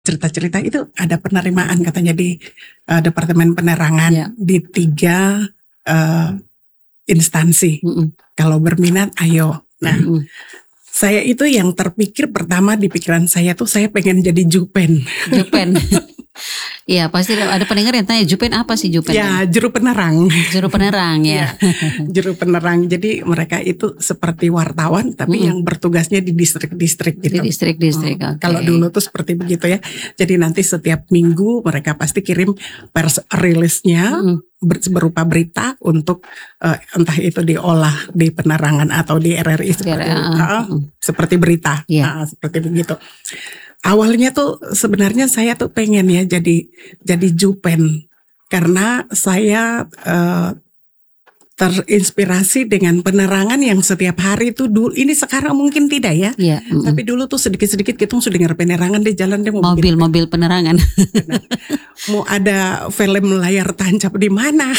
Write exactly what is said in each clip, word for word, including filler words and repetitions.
cerita-cerita itu ada penerimaan katanya di uh, Departemen Penerangan Ya. di tiga uh, instansi. Mm-mm. Kalau berminat, ayo. Nah, Mm-mm. saya itu yang terpikir pertama di pikiran saya tuh saya pengen jadi Jupen. Jupen. Iya, pasti ada pendengar yang tanya, Jupen apa sih Jupen? Ya, juru penerang. Juru penerang ya. Juru penerang. Jadi mereka itu seperti wartawan tapi Mm-mm. yang bertugasnya di distrik-distrik gitu. Di distrik-distrik. Hmm. Oke. Kalau dulu tuh seperti begitu ya. Jadi nanti setiap minggu mereka pasti kirim pers rilisnya Mm-mm. ber- berupa berita untuk uh, entah itu diolah di penerangan atau di R R I seperti, R R I, uh, mm. seperti berita. Iya. Uh, seperti begitu. Awalnya tuh sebenarnya saya tuh pengen ya jadi jadi Jupen karena saya uh, terinspirasi dengan penerangan yang setiap hari tuh dulu, ini sekarang mungkin tidak ya. Iya. mm-mm. Tapi dulu tuh sedikit-sedikit kita sudah dengar penerangan di jalan, dia mau bikin- Mobil-mobil penerangan. mau ada film layar tancap di mana.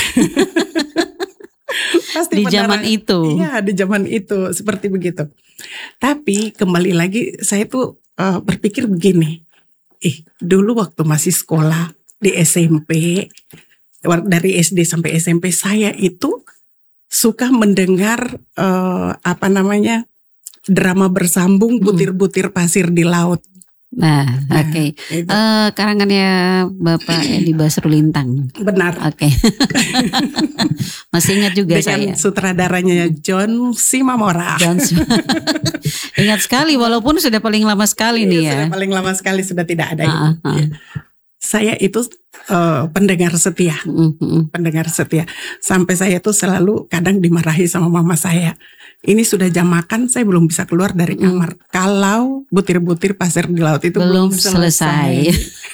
Pasti Di zaman penerangan. itu. Iya, di zaman itu seperti begitu. Tapi kembali lagi saya tuh uh, berpikir begini. Ih, dulu waktu masih sekolah di S M P, dari S D sampai S M P saya itu suka mendengar uh, apa namanya drama bersambung butir-butir pasir di laut. Nah, Nah, oke. itu. Eh, karangannya Bapak Edi Basrulintang. Benar. Oke. Masih ingat juga Dengan saya. sutradaranya John Simamora. Jones. Ingat sekali walaupun sudah paling lama sekali nih ya. Sudah paling lama sekali sudah tidak ada. Ah, itu. ah. Ya. Saya itu uh, pendengar setia, Mm, mm, pendengar setia. Sampai saya tuh selalu kadang dimarahi sama mama saya. Ini sudah jam makan, saya belum bisa keluar dari kamar. Kalau butir-butir pasir di laut itu belum, Belum selesai.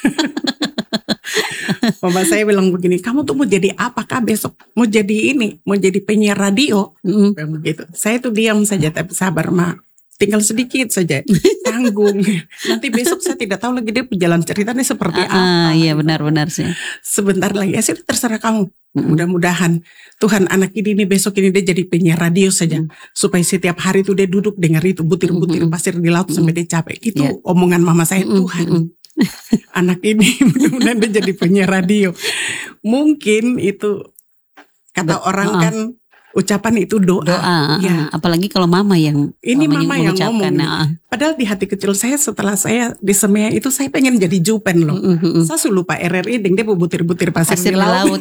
Mama saya bilang begini, kamu tuh mau jadi apakah besok? Mau jadi ini, mau jadi penyiar radio? Mm. Kayak begitu. Saya tuh diam saja, tapi sabar Ma. Tinggal sedikit saja, tanggung. Nanti besok saya tidak tahu lagi dia jalan ceritanya seperti Ah, apa. iya benar-benar sih. Sebentar lagi, ya sudah terserah kamu. Mm. Mudah-mudahan Tuhan anak ini nih besok ini dia jadi penyiar radio saja. Supaya setiap hari itu dia duduk dengar itu butir-butir Mm-mm. pasir di laut sampai dia capek. Itu Yeah. omongan mama saya, Mm-mm, Tuhan. mm-mm. Anak ini mudah-mudahan dia jadi penyiar radio. Mungkin itu kata Do- orang uh-uh. kan ucapan itu doa. Doa, Ya. ah, apalagi kalau mama yang Ini mama mama yang mengucapkan, ngomong. ah. Padahal di hati kecil saya setelah saya di Semea itu saya pengen jadi Jupen loh. Mm, mm, mm. Saya sudah lupa R R I ding dia butir-butir pasir, Pasir di laut. laut.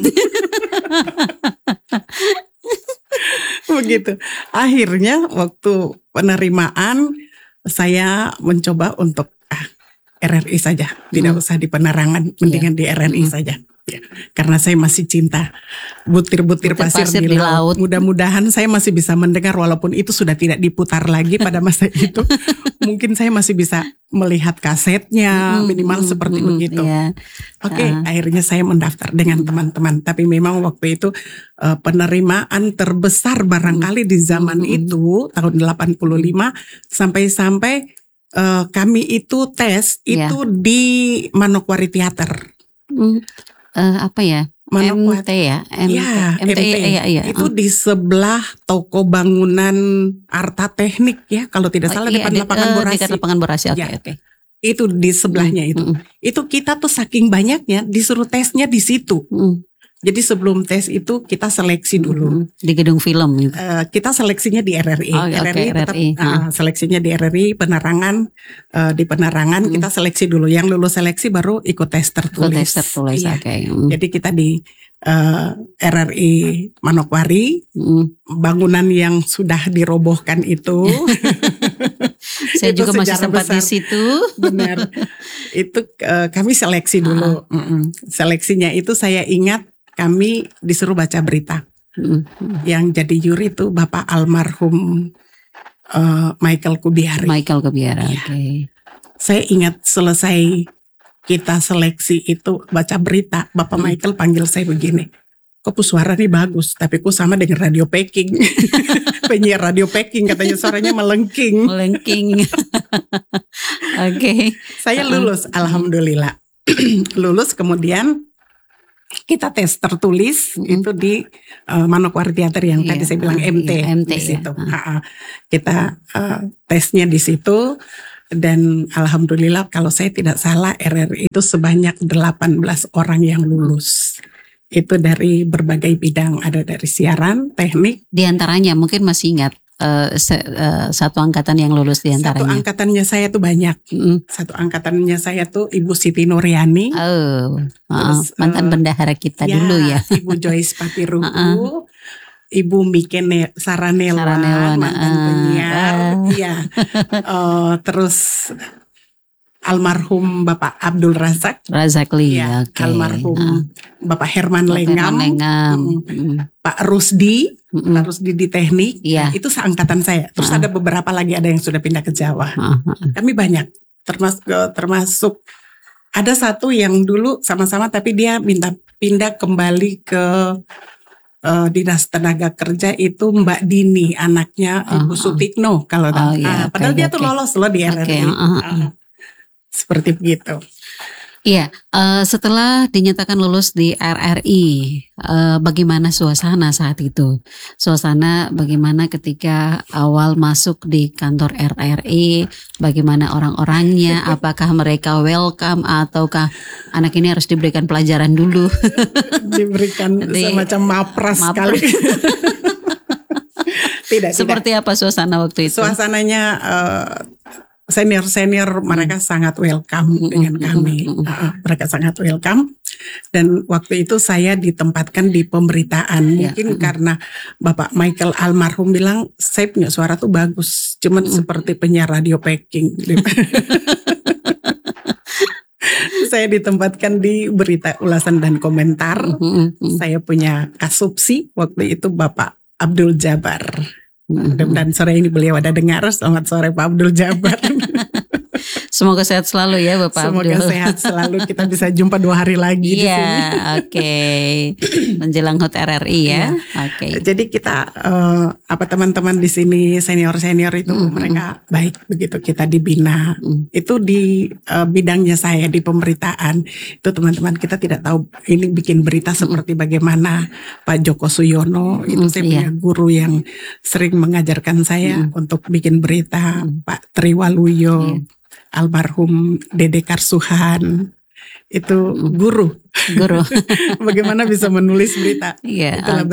Begitu. Akhirnya waktu penerimaan saya mencoba untuk ah, R R I saja, tidak Hmm. usah di penerangan, mendingan di R R I Hmm. saja. Ya, karena saya masih cinta butir-butir Butir pasir, pasir di, di laut. laut. Mudah-mudahan saya masih bisa mendengar walaupun itu sudah tidak diputar lagi pada masa itu. Mungkin saya masih bisa melihat kasetnya, Mm, minimal mm, seperti mm, begitu. iya. Oke, Ah. akhirnya saya mendaftar dengan teman-teman. Tapi memang waktu itu uh, penerimaan terbesar barangkali di zaman Mm, mm, itu tahun delapan puluh lima sampai-sampai uh, kami itu tes Iya. itu di Manokwari Theater. Mm, eh, apa ya? Manokwari. M T ya? M T, Ya, M T, iya, iya. Itu di sebelah toko bangunan Arta Teknik ya, kalau tidak Oh, salah iya, depan di- lapangan eh, Borasi. dekat lapangan Borasi. Oke, Ya. oke. Itu di sebelahnya Mm, itu. mm, Itu kita tuh saking banyaknya disuruh tesnya di situ. mm, Jadi sebelum tes itu kita seleksi dulu. mm, di gedung film gitu. Eh, kita seleksinya di R R I. Oh, oke, R R I tetap R R I, eh, seleksinya di R R I, penerangan eh, di penerangan Hmm. kita seleksi dulu. Yang lulus seleksi baru ikut tes tertulis. Tes tertulis, Iya. oke. Mm, Jadi kita di eh, R R I Manokwari, mm. bangunan yang sudah dirobohkan itu. Saya Itu juga masih sejarah sempat di besar. situ. Benar. Itu eh, kami seleksi dulu. Mm-mm. Seleksinya itu saya ingat kami disuruh baca berita. Mm, mm. Yang jadi juri itu Bapak almarhum eh, Michael Kubiari. Michael Kebiara, Iya. oke. Saya ingat selesai kita seleksi itu baca berita, Bapak Hmm. Michael panggil saya begini, kok suara nih bagus, tapi kok sama dengan radio packing. Penyiar radio packing katanya suaranya melengking. Melengking. Oke. Saya lulus, alhamdulillah. Lulus kemudian kita tes tertulis Mm-mm. itu di uh, Manokwari Theater yang Iya, tadi saya bilang ah, M T, iya, M T, di ya. situ. Ah. Ah, ah. Kita uh, tesnya di situ. Dan alhamdulillah kalau saya tidak salah R R I itu sebanyak delapan belas orang yang lulus. Itu dari berbagai bidang, ada dari siaran, teknik. Di antaranya mungkin masih ingat uh, se- uh, satu angkatan yang lulus di Satu antaranya. angkatannya saya tuh banyak. Mm. Satu angkatannya saya tuh Ibu Siti Nuryani. Oh, uh, Terus, mantan uh, bendahara kita ya, dulu ya. Ibu Joyce Patiruku. Uh-uh. Ibu Mike Ne- Saranelwan, Saranelwan, mantan uh, penyiar. uh. Iya. Uh, terus almarhum Bapak Abdul Razak. Razakli, Ya, oke. almarhum Uh, Bapak Herman Bapak Lengam. Herman Lengam. Mm. Mm. Pak Rusdi, Mm-mm. Pak Rusdi di teknik. Iya. Nah, itu seangkatan saya. Terus Uh. ada beberapa lagi, ada yang sudah pindah ke Jawa. Uh, uh. Kami banyak, termasuk termasuk ada satu yang dulu sama-sama tapi dia minta pindah kembali ke uh, Dinas Tenaga Kerja, itu Mbak Dini, anaknya Uh, Ibu uh. Sutikno kalau Oh, tahu. iya, Ah, oke, padahal dia tuh oke. lolos loh di R R I. Oke, uh, uh, uh. Ah, seperti begitu. Iya, eh, setelah dinyatakan lulus di R R I, eh, bagaimana suasana saat itu? Suasana bagaimana ketika awal masuk di kantor R R I? Bagaimana orang-orangnya? Apakah mereka welcome ataukah anak ini harus diberikan pelajaran dulu? Diberikan Nanti, semacam mapras mapras. sekali. Tidak, Seperti apa suasana waktu tidak. itu? Suasananya uh, senior-senior mereka sangat welcome Mm, dengan mm, kami. mm, mm. Uh, mereka sangat welcome. Dan waktu itu saya ditempatkan di pemberitaan. Ya, Mungkin mm. karena Bapak Michael almarhum bilang saya punya suara tuh bagus, cuman Mm. seperti penyiar radio packing. Saya ditempatkan di berita ulasan dan komentar. Mm, mm, mm. Saya punya kasupsi waktu itu Bapak Abdul Jabar. Mm. Mudah-mudahan sore ini beliau ada dengar. Selamat sore Pak Abdul Jabar. Semoga sehat selalu ya Bapak Semoga Abdul. sehat selalu. Kita bisa jumpa dua hari lagi di Iya, sini. oke. Menjelang H U T R R I ya. Oke. Jadi kita eh, apa teman-teman di sini senior-senior itu Mm, mereka baik begitu kita dibina. Mm. Itu di eh, bidangnya saya di pemberitaan. Itu teman-teman kita tidak tahu ini bikin berita seperti bagaimana Pak Joko Suyono. Itu Mm, saya iya. punya guru yang sering mengajarkan saya Mm. untuk bikin berita. Mm. Pak Triwaluyo, Iya. almarhum Dede Karsuhan. Itu Mm. guru. Guru. Bagaimana bisa menulis berita. Iya. Itulah